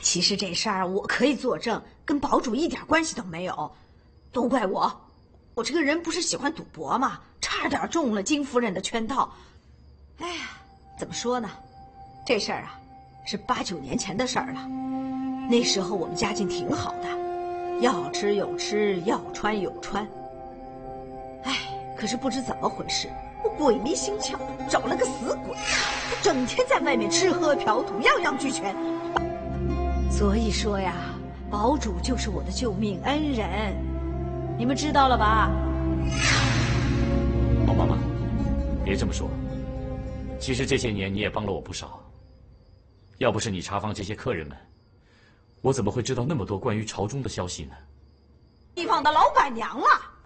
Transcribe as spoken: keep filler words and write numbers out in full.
其实这事儿我可以作证，跟堡主一点关系都没有，都怪我。我这个人不是喜欢赌博吗？差点中了金夫人的圈套。哎呀，怎么说呢？这事儿啊，是八九年前的事儿了。那时候我们家境挺好的，要吃有吃，要穿有穿。哎，可是不知怎么回事，我鬼迷心窍，找了个死鬼，他整天在外面吃喝嫖赌，样样俱全。所以说呀，堡主就是我的救命恩人，你们知道了吧？ 宝妈妈，别这么说。其实这些年你也帮了我不少。要不是你查访这些客人们，我怎么会知道那么多关于朝中的消息呢？ 地方的老板娘了。